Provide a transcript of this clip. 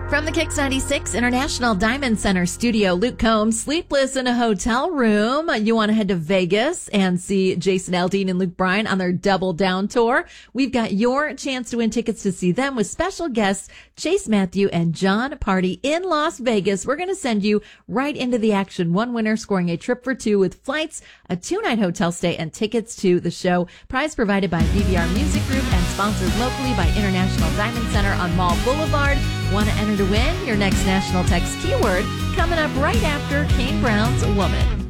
From the Kix 96 International Diamond Center studio, Luke Combs, sleepless in a hotel room. You want to head to Vegas and see Jason Aldean and Luke Bryan on their Double Down tour. We've got your chance to win tickets to see them with special guests Chase Matthew and John Party in Las Vegas. We're going to send you right into the action. One winner scoring a trip for two with flights, a 2-night hotel stay, and tickets to the show. Prize provided by BBR Music Group and sponsored locally by International Diamond Center on Mall Boulevard. Want to enter to win? Your next national text keyword coming up right after Kane Brown's Woman.